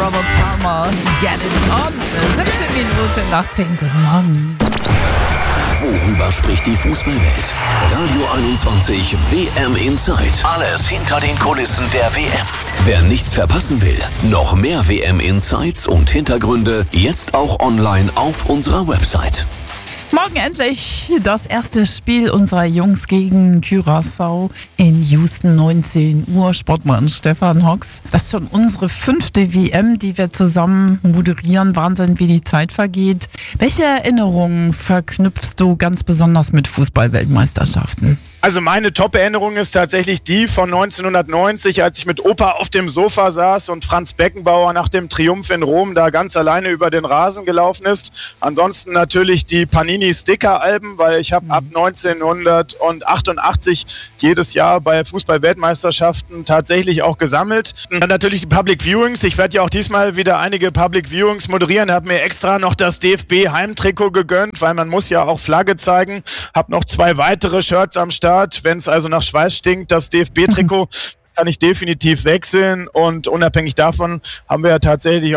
Robert Palmer, Get It On. 17 Minuten nach 10. Guten Morgen. Worüber spricht die Fußballwelt? Radio 21 WM Insight. Alles hinter den Kulissen der WM. Wer nichts verpassen will, noch mehr WM Insights und Hintergründe jetzt auch online auf unserer Website. Morgen endlich das erste Spiel unserer Jungs gegen Curaçao in Houston, 19 Uhr. Sportmann Stefan Hocks. Das ist schon unsere 5. WM, die wir zusammen moderieren. Wahnsinn, wie die Zeit vergeht. Welche Erinnerungen verknüpfst du ganz besonders mit Fußball-Weltmeisterschaften? Also meine Top-Erinnerung ist tatsächlich die von 1990, als ich mit Opa auf dem Sofa saß und Franz Beckenbauer nach dem Triumph in Rom da ganz alleine über den Rasen gelaufen ist. Ansonsten natürlich die Panini-Sticker-Alben, weil ich habe ab 1988 jedes Jahr bei Fußball-Weltmeisterschaften tatsächlich auch gesammelt. Und dann natürlich die Public Viewings. Ich werde ja auch diesmal wieder einige Public Viewings moderieren, habe mir extra noch das DFB-Heimtrikot gegönnt, weil man muss ja auch Flagge zeigen. Habe noch 2 weitere Shirts am Start. Wenn es also nach Schweiß stinkt, das DFB-Trikot kann ich definitiv wechseln und unabhängig davon haben wir ja tatsächlich